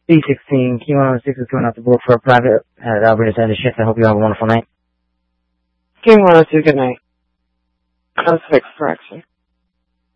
B16, Q106 is coming out the board for a private at Alberta's end of shift. I hope you have a wonderful night. King 102, good night. That's fixed correction.